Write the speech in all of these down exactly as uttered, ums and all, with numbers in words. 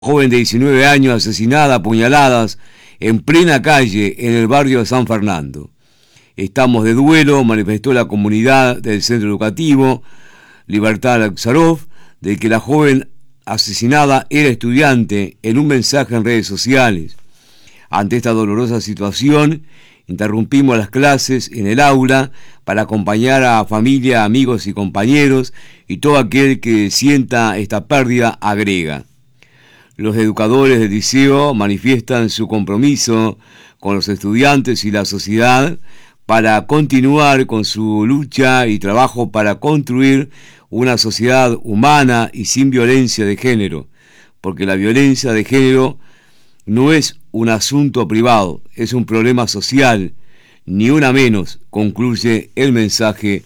Joven de diecinueve años asesinada a puñaladas en plena calle en el barrio de San Fernando. Estamos de duelo, manifestó la comunidad del centro educativo Libertad Laxarov, de que la joven asesinada era estudiante, en un mensaje en redes sociales. Ante esta dolorosa situación, interrumpimos las clases en el aula para acompañar a familia, amigos y compañeros y todo aquel que sienta esta pérdida, agrega. Los educadores del liceo manifiestan su compromiso con los estudiantes y la sociedad para continuar con su lucha y trabajo para construir una sociedad humana y sin violencia de género, porque la violencia de género no es un asunto privado, es un problema social, ni una menos, concluye el mensaje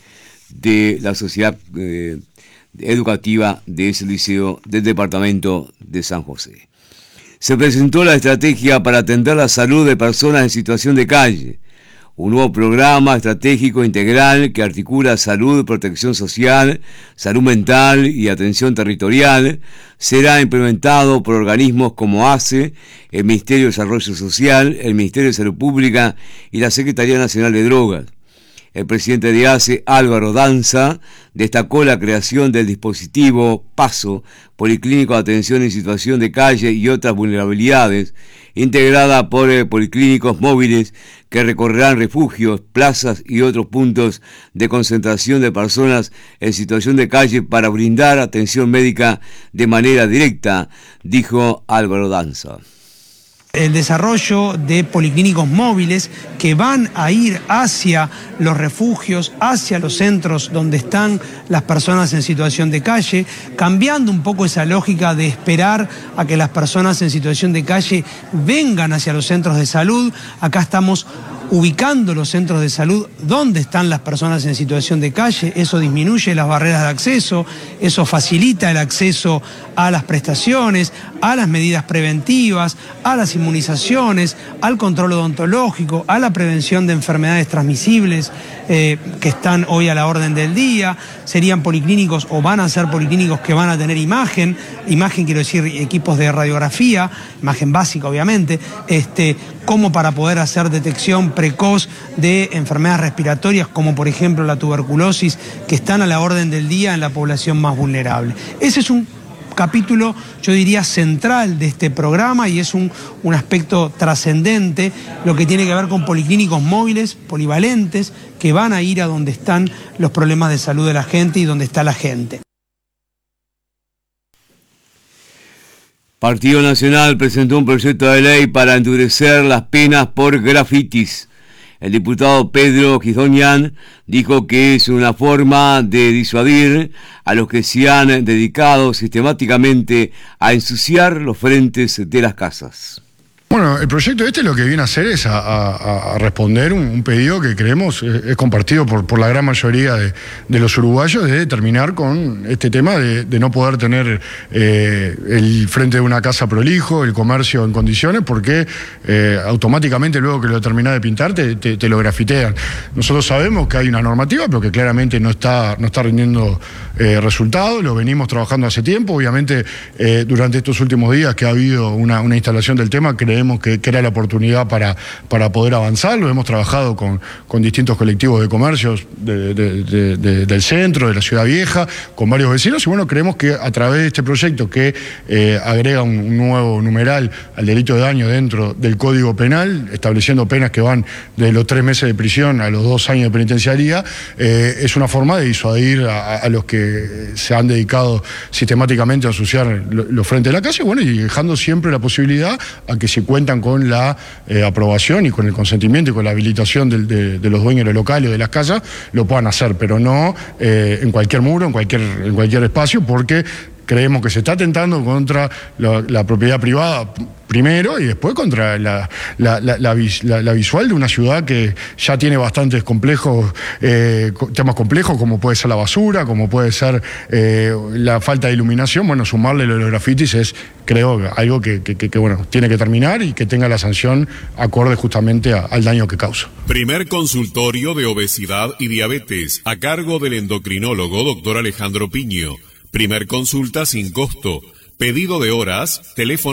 de la sociedad eh, educativa de ese liceo del departamento de San José. Se presentó la estrategia para atender la salud de personas en situación de calle, un nuevo programa estratégico integral que articula salud, protección social, salud mental y atención territorial. Será implementado por organismos como A C E, el Ministerio de Desarrollo Social, el Ministerio de Salud Pública y la Secretaría Nacional de Drogas. El presidente de A C E, Álvaro Danza, destacó la creación del dispositivo PASO, Policlínico de Atención en Situación de Calle y otras vulnerabilidades, integrada por eh, policlínicos móviles que recorrerán refugios, plazas y otros puntos de concentración de personas en situación de calle para brindar atención médica de manera directa, dijo Álvaro Danza. El desarrollo de policlínicos móviles que van a ir hacia los refugios, hacia los centros donde están las personas en situación de calle, cambiando un poco esa lógica de esperar a que las personas en situación de calle vengan hacia los centros de salud. Acá estamos ubicando los centros de salud donde están las personas en situación de calle. Eso disminuye las barreras de acceso, eso facilita el acceso a las prestaciones, a las medidas preventivas, a las inmunizaciones, al control odontológico, a la prevención de enfermedades transmisibles eh, que están hoy a la orden del día. Serían policlínicos o van a ser policlínicos que van a tener imagen, imagen quiero decir equipos de radiografía, imagen básica obviamente, este, como para poder hacer detección precoz de enfermedades respiratorias como por ejemplo la tuberculosis, que están a la orden del día en la población más vulnerable. Ese es un capítulo, yo diría, central de este programa y es un, un aspecto trascendente, lo que tiene que ver con policlínicos móviles, polivalentes, que van a ir a donde están los problemas de salud de la gente y donde está la gente. Partido Nacional presentó un proyecto de ley para endurecer las penas por grafitis. El diputado Pedro Gizoñán dijo que es una forma de disuadir a los que se han dedicado sistemáticamente a ensuciar los frentes de las casas. Bueno, el proyecto este lo que viene a hacer es a, a, a responder un, un pedido que creemos es, es compartido por, por la gran mayoría de, de los uruguayos, de terminar con este tema de, de no poder tener eh, el frente de una casa prolijo, el comercio en condiciones, porque eh, automáticamente luego que lo terminás de pintar te, te, te lo grafitean. Nosotros sabemos que hay una normativa, pero que claramente no está, no está rindiendo eh, resultados, lo venimos trabajando hace tiempo, obviamente eh, durante estos últimos días que ha habido una, una instalación del tema, creemos Que, que era la oportunidad para, para poder avanzar. Lo hemos trabajado con, con distintos colectivos de comercios de, de, de, de, del centro, de la Ciudad Vieja, con varios vecinos, y bueno, creemos que a través de este proyecto que eh, agrega un, un nuevo numeral al delito de daño dentro del Código Penal, estableciendo penas que van de los tres meses de prisión a los dos años de penitenciaría, eh, es una forma de disuadir a, a los que se han dedicado sistemáticamente a ensuciar los lo frentes de la calle, bueno, y dejando siempre la posibilidad a que se cuentan con la eh, aprobación y con el consentimiento y con la habilitación de, de, de los dueños de los locales o de las casas, lo puedan hacer, pero no eh, en cualquier muro, en cualquier, en cualquier espacio, porque creemos que se está atentando contra la, la propiedad privada primero y después contra la, la, la, la, la, la visual de una ciudad que ya tiene bastantes complejos, eh, temas complejos como puede ser la basura, como puede ser eh, la falta de iluminación. Bueno, sumarle los grafitis es, creo, algo que, que, que, que bueno, tiene que terminar y que tenga la sanción acorde justamente a, al daño que causa. Primer consultorio de obesidad y diabetes a cargo del endocrinólogo doctor Alejandro Piño. Primer consulta sin costo. Pedido de horas, teléfono